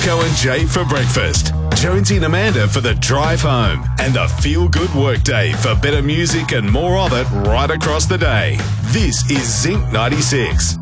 Rico and Jay for breakfast, Jonesy and Amanda for the drive home, and the feel-good workday for better music and more of it right across the day. This is Zinc 96.